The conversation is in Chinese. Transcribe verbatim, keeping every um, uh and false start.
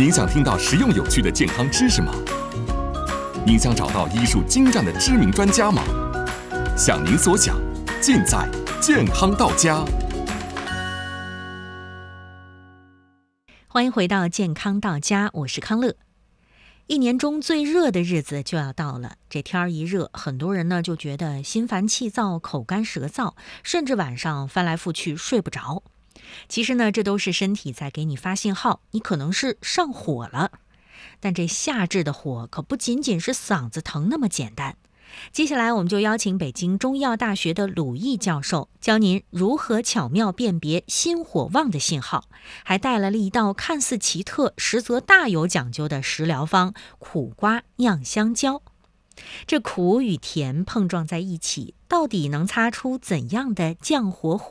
您想听到实用有趣的健康知识吗？您想找到医术精湛的知名专家吗？想您所想，尽在健康到家。 欢迎回到健康到家，我是康乐。一年中最热的日子就要到了，这天儿一热，很多人呢就觉得心烦气躁、口干舌燥，甚至晚上翻来覆去睡不着。其实呢，这都是身体在给你发信号，你可能是上火了。但这夏至的火可不仅仅是嗓子疼那么简单。接下来我们就邀请北京中医药大学的鲁毅教授，教您如何巧妙辨别心火旺的信号，还带来了一道看似奇特，实则大有讲究的食疗方——苦瓜酿香蕉。这苦与甜碰撞在一起，到底能擦出怎样的降火